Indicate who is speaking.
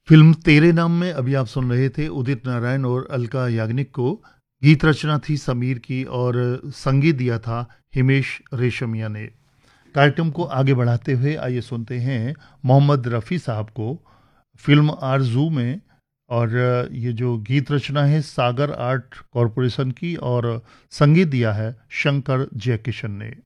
Speaker 1: Film तेरे नाम में अभी आप सुन रहे थे उदित नारायण और अलका याग्निक को। गीत रचना थी समीर की और संगीत दिया था हिमेश रेशमिया ने। कार्यक्रम को आगे बढ़ाते हुए आइए सुनते हैं मोहम्मद रफ़ी साहब को फिल्म आरजू में। और ये जो गीत रचना है सागर आर्ट कॉरपोरेशन की और संगीत दिया है शंकर जयकिशन ने।